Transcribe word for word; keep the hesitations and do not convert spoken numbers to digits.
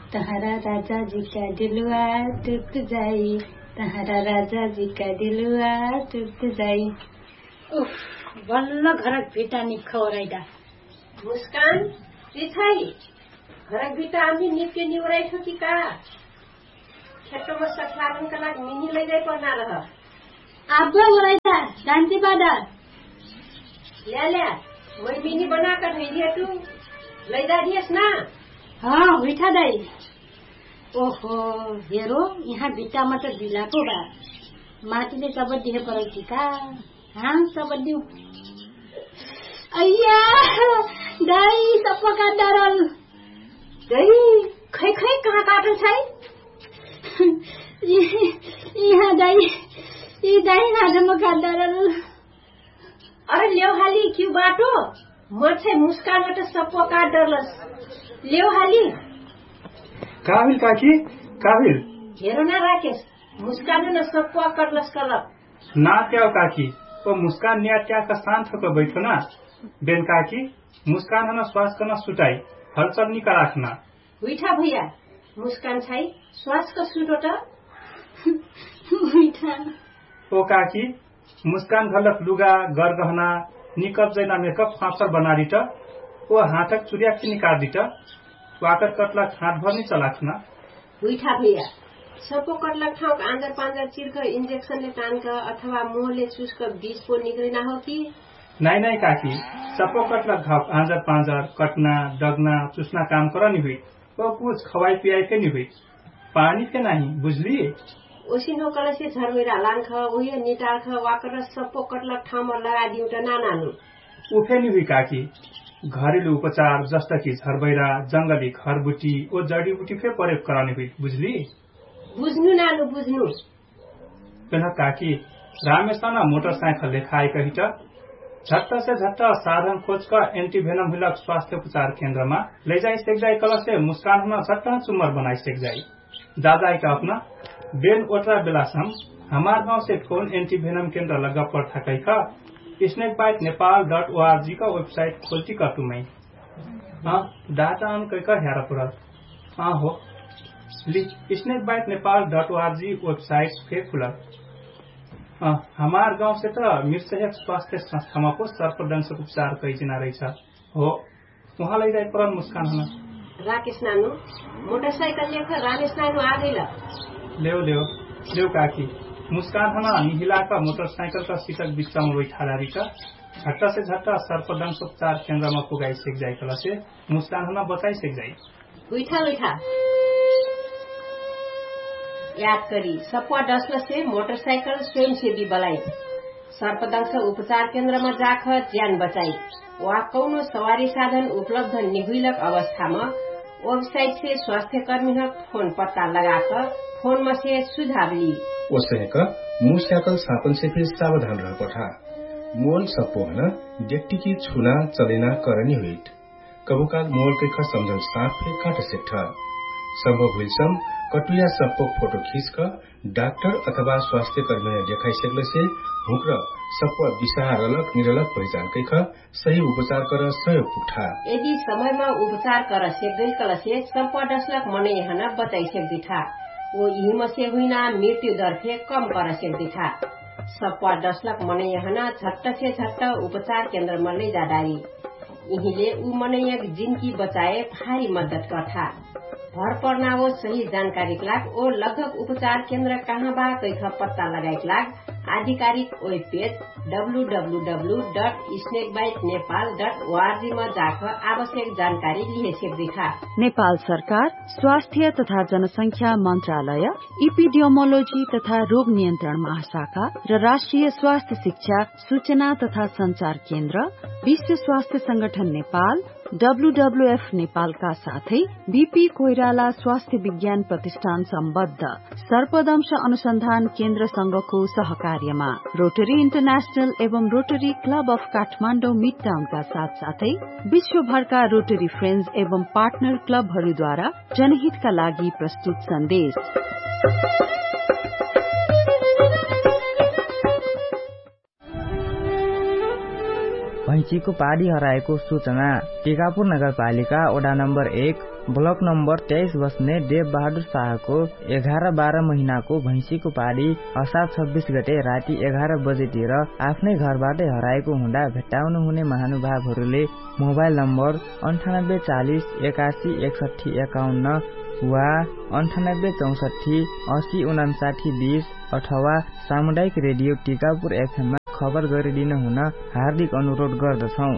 तहारा राजा जी का दिलवा टूट जाई, तहारा राजा जी का दिलवा टूट जाई। उफ, बल्ल घरक भिटा निख ओराइदा। मुस्कान रिथाई घरक भिटा आम्ही निके निवराइ छ कि का? खेतमा सखालन का लाग मिनी लैजाइ पर्ना रह। आब्बा ओराइदा शान्ति बादा। ल्या ल्या मै मिनी बना कर भेजिए तू लैजा दिएस ना। हाँ उठा दाई। ओहो हेरो यहाँ भिट्टामा त बिलाको बा, माटीले सबदिए परेकी का? हाँ सबदिउ। अय्या दाई सप्पा काट्दारल। दाई खै खै कहाँ काटल छै? यहाँ दाई ई दाई हातमा काट्दारल। अरे ल्याउ हाली क्यू बाटो म छै मुस्कानबाट सप्पा काट्दरलस। ल्याउ हाली। काबिल काकी काबिल हेरो ना राकेश मुस्कान न सप्पा करलस कलप ना त्याव काकी ओ मुस्कान न्या त्या का शांत होकर बैठो ना। बेन काकी मुस्कान हना श्वास करना सुटाई हलचल निका राखना। उठा भैया मुस्कान छै श्वास का सुटो त। उठा ओ काकी मुस्कान घलक लुगा गरगहना निकप जैना मेकअप फाफर बनारी त ओ हाथक चुरिया की निकाल दी त वाकर कटला हाथ भर नहीं चलाखना। उठा भैया सपो कटला ठाउँ आंजर पांजर चिरक इंजेक्सनले तानक अथवा मुहले चुसक बीज पो निक्लिना हो कि? नहीं नहीं काकी सपो कटला घाव आंजर पांजर कटना डगना चुसना काम कर नहीं हुई वो कुछ खवाई पियाई के नहीं हुई पानी के नहीं बुझली। ओसिनो कलसे झरवेरा लांख उहे निटाख वाकर सपो कटला ठाउँमा लगा दिउ त नानानु। उफे नहीं हुई काकी घरेलु उपचार जस्ता कि झरबैरा जंगली खरबुटी ओ जड़ीबुटी फे प्रयोग कराने हुई बुझली। बुझ्नु नानु बुझ्नु। पेन काकी रामेशना मोटरसाइकल लेखाए कही त झट्ट से झट्ट साधन खोज का एंटीवेनम हिलक स्वास्थ्य उपचार केंद्र में ले जाई सेक जाई कल से मुस्कान हुना झट्ट चुमर बनाई सेक जाई दादा का अपना बेन ओटरा बेलासम हमार गांव से फोन एंटीवेनम केंद्र लगा पड़ था कही का snake bite Nepal dot O R G का वेबसाइट खोलती का तुम्हें हाँ डाटा अन कई का हेरा पुरल हाँ हो snake bite Nepal dot O R G website फे खुलल। हाँ हमार गांव से तो मिर्सहक स्वास्थ्य संस्था में को सर्पदंश उपचार कई जना रही हो वहाँ ले जाए पर मुस्कान होना। राकेश नानु मोटरसाइकल लेकर रामेश नानु आ गई लेव लेव लेव काकी मुस्कान होना निहिला का मोटरसाइकिल का सीटक बिच्चा में बैठा रही का झट्टा से झट्टा सर्पदंश उपचार केंद्र में पुगाई सेक जाए कला से मुस्कान होना बचाई सेक जाए। उठा उठा याद करी सप्पा डसल से मोटरसाइकिल स्वयंसेवी बलाई सर्पदंश उपचार केंद्र में जाख ज्यान बचाई वा कौनो सवारी साधन उपलब्ध निहुलक अवस्था में वेबसाइट से स्वास्थ्य कर्मी फोन पत्ता लगाकर फोन में से सुझाव ली। ओसैक मुस्याकल सापन से फिर सावधान रह पठा मोल सपोहना डेक्टी की छुना चलेना करनी हुई कबुकाल मोल के खा समझन साफ फिर काट से ठा संभव हुई सम कटुया सबको फोटो खींच कर डॉक्टर अथवा स्वास्थ्य कर्मी ने देखाई सकले से हुक्र सबको विषारलक निरलक पहचान के खा सही उपचार कर सहयोग पुठा यदि समय में उपचार कर सेक्दै कल से सबको डसलक मने यहाँ बचाई सेक्दी था वो यही में से हुई ना मृत्यु दर से कम कर सेक्दी था सबको डसलक मने यहाँ झट्ट से झट्ट उपचार केंद्र में ले जा डारी यहीले ऊ मने जिनकी बचाए भारी मदद करता भर पर्ना वो सही जानकारी लाग ओ लगभग उपचार केंद्र कहाँ बा कैख पत्ता लगाई लाग आधिकारिक web page W W W dot snake bite Nepal dot ORG में जाकर आवश्यक जानकारी लिए सेक्दी था। नेपाल सरकार स्वास्थ्य तथा जनसंख्या मंत्रालय इपिडियोमोलोजी तथा रोग नियन्त्रण महाशाखा र राष्ट्रिय स्वास्थ्य शिक्षा सूचना तथा संचार केन्द्र विश्व स्वास्थ्य संगठन नेपाल डब्लूडब्लूएफ नेपाल का साथै बीपी कोइराला स्वास्थ्य विज्ञान प्रतिष्ठान सम्बद्ध सर्पदंश अनुसन्धान केन्द्र संघको सहकार्यमा रोटरी इन्टरनेशनल एवं rotary club of Kathmandu mid टाउनका साथ साथै विश्वभरका रोटरी फ्रेन्ड्स एवं पार्टनर क्लबहरूद्वारा जनहितका लागि प्रस्तुत सन्देश। भैँचीको पाडी हराएको सूचना टिकापुर नगरपालिका वडा नम्बर एक ब्लक नम्बर तेइस बस्ने देव बहादुर शाहको एघार बाह्र महिनाको भैँसीको पाडी असार छब्बीस गते राति एघार बजेतिर आफ्नै घरबाटै हराएको हुँदा भेट्टाउनु हुने महानुभावहरूले मोबाइल नम्बर अन्ठानब्बे चालिस एकासी एकसठी एकाउन्न वा अन्ठानब्बे चौसठी असी उनासाठी बीस अथवा सामुदायिक रेडियो टिकापुर एफएममा खबर गरिदिन हुन हार्दिक अनुरोध गर्दछौं।